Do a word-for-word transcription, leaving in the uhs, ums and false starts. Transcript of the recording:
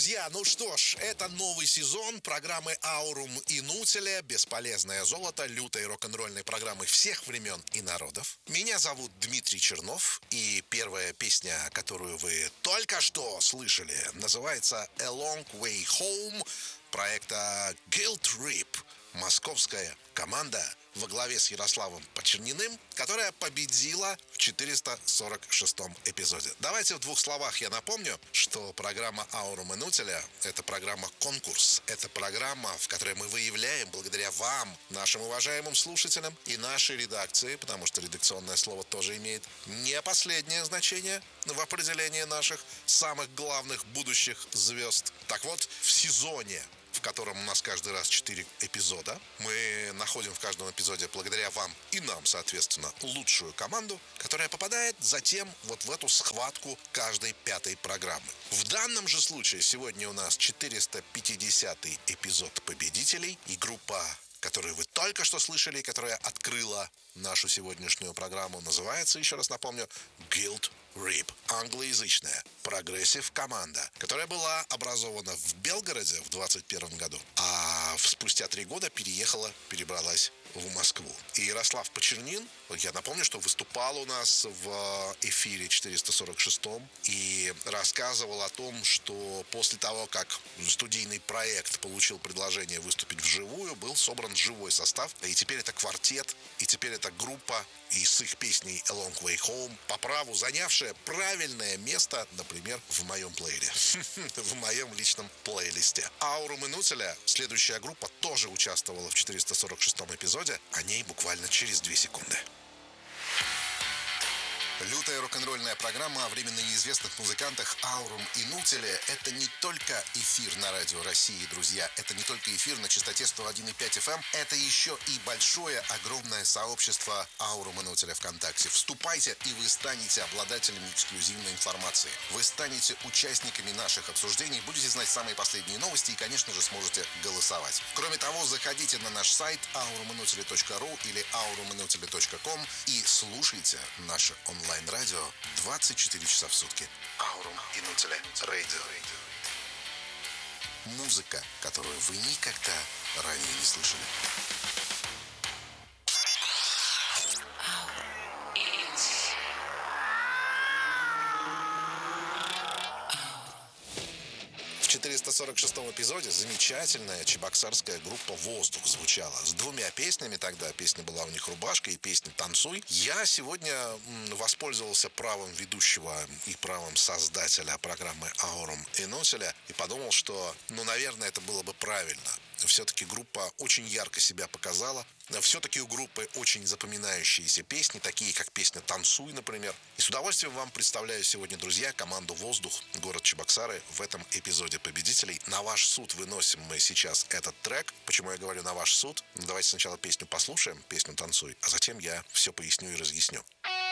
Друзья, ну что ж, это новый сезон программы «Аурум Инутиля», бесполезное золото, лютой рок-н-ролльной программы всех времен и народов. Меня зовут Дмитрий Чернов, и первая песня, которую вы только что слышали, называется «A Long Way Home» проекта Guilt Trip. Московская команда во главе с Ярославом Почерниным, которая победила в четыреста сорок шестом эпизоде. Давайте в двух словах я напомню, что программа «Аурум Инутиля» — это программа-конкурс. Это программа, в которой мы выявляем, благодаря вам, нашим уважаемым слушателям и нашей редакции, потому что редакционное слово тоже имеет не последнее значение в определении наших самых главных будущих звезд. Так вот, в сезоне, в котором у нас каждый раз четыре эпизода, мы находим в каждом эпизоде, благодаря вам и нам, соответственно, лучшую команду, которая попадает затем вот в эту схватку каждой пятой программы. В данном же случае сегодня у нас четыреста пятидесятый эпизод победителей, и группа, которую вы только что слышали, которая открыла нашу сегодняшнюю программу, называется, еще раз напомню, Guilt Trip. Англоязычная прогрессив-команда, которая была образована в Белгороде в двадцать первом году, а спустя три года переехала, перебралась в Москву. И Ярослав Почернин, я напомню, что выступал у нас в эфире четыреста сорок шестом и рассказывал о том, что после того, как студийный проект получил предложение выступить вживую, был собран живой состав, и теперь это квартет, и теперь это группа, и с их песней «A Long Way Home», по праву занявшая правильное место, например, в моем плеере, в моем личном плейлисте. «Аурум Инутиля», следующая группа, тоже участвовала в четыреста сорок шестом эпизоде, о ней буквально через две секунды. Лютая рок-н-ролльная программа о временно неизвестных музыкантах «Аурум Инутиля» — это не только эфир на радио России, друзья. Это не только эфир на частоте сто один и пять эф эм. Это еще и большое, огромное сообщество «Аурум Инутиля» ВКонтакте. Вступайте, и вы станете обладателями эксклюзивной информации. Вы станете участниками наших обсуждений, будете знать самые последние новости и, конечно же, сможете голосовать. Кроме того, заходите на наш сайт аурум инутиля точка ру или аурум инутиля точка ком и слушайте наше онлайн онлайн-радио двадцать четыре часа в сутки. «Аурум Инутиля Радио». Музыка, которую вы никогда ранее не слышали. В четыреста сорок шестом эпизоде замечательная чебоксарская группа «Воздух» звучала с двумя песнями тогда. Песня была у них «Рубашка» и песня «Танцуй». Я сегодня воспользовался правом ведущего и правом создателя программы «Аурум Инутиля» и подумал, что, ну, наверное, это было бы правильно. Все-таки группа очень ярко себя показала. Все-таки у группы очень запоминающиеся песни, такие как песня «Танцуй», например. И с удовольствием вам представляю сегодня, друзья, команду «Воздух», город Чебоксары, в этом эпизоде победителей. На ваш суд выносим мы сейчас этот трек. Почему я говорю «на ваш суд»? Давайте сначала песню послушаем, песню «Танцуй», а затем я все поясню и разъясню.